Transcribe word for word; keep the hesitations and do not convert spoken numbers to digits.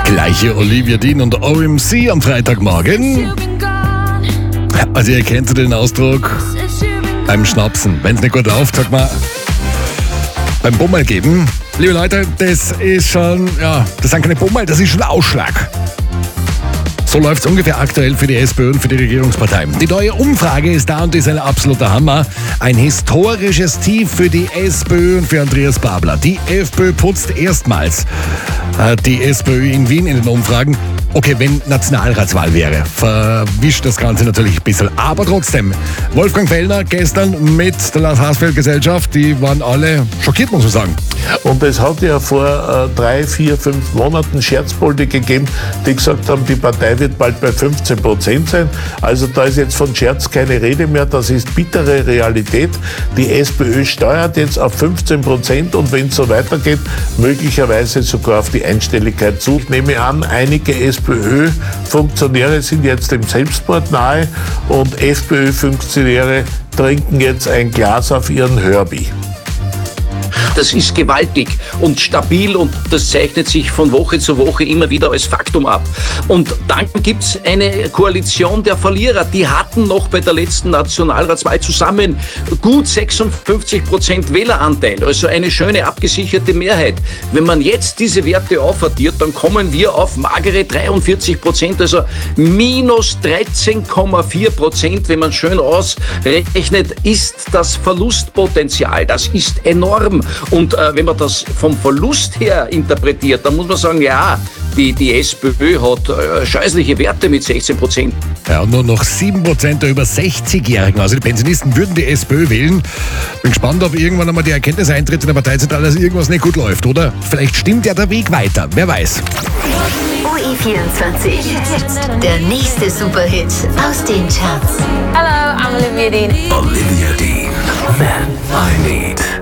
Gleiche Olivia Dean und O M C am Freitagmorgen. Also ihr kennt den Ausdruck beim Schnapsen. Wenn es nicht gut läuft, sagt man beim Bummel geben. Liebe Leute, das ist schon, ja, das sind keine Bummel, das ist schon Ausschlag. So läuft es ungefähr aktuell für die SPÖ und für die Regierungsparteien. Die neue Umfrage ist da und ist ein absoluter Hammer. Ein historisches Tief für die SPÖ und für Andreas Babler. Die FPÖ putzt erstmals äh, die SPÖ in Wien in den Umfragen. Okay, wenn Nationalratswahl wäre, verwischt das Ganze natürlich ein bisschen. Aber trotzdem, Wolfgang Fellner gestern mit der Lars Hasfeld Gesellschaft, die waren alle schockiert, muss man sagen. Und es hat ja vor äh, drei, vier, fünf Monaten Scherzbolde gegeben, die gesagt haben, die Partei wird bald bei fünfzehn Prozent sein. Also da ist jetzt von Scherz keine Rede mehr, das ist bittere Realität. Die SPÖ steuert jetzt auf fünfzehn Prozent und wenn es so weitergeht, möglicherweise sogar auf die Einstelligkeit zu. Ich nehme an, einige SPÖ-Funktionäre sind jetzt dem Selbstmord nahe und FPÖ-Funktionäre trinken jetzt ein Glas auf ihren Herbie. Das ist gewaltig und stabil und das zeichnet sich von Woche zu Woche immer wieder als Faktum ab. Und dann gibt es eine Koalition der Verlierer. Die hatten noch bei der letzten Nationalratswahl zusammen gut sechsundfünfzig Prozent Wähleranteil, also eine schöne abgesicherte Mehrheit. Wenn man jetzt diese Werte aufaddiert, dann kommen wir auf magere dreiundvierzig Prozent, also minus dreizehn Komma vier Prozent, wenn man schön ausrechnet, ist das Verlustpotenzial. Das ist enorm. Und äh, wenn man das vom Verlust her interpretiert, dann muss man sagen, ja, die, die SPÖ hat äh, scheußliche Werte mit sechzehn Prozent. Ja, und nur noch sieben Prozent der über sechzigjährigen, also die Pensionisten, würden die SPÖ wählen. Bin gespannt, ob irgendwann einmal die Erkenntnis eintritt in der Parteizentrale, dass irgendwas nicht gut läuft, oder? Vielleicht stimmt ja der Weg weiter, wer weiß. O E vierundzwanzig, der nächste Superhit aus den Charts. Hello, I'm Olivia Dean. Olivia Dean. Man I Need.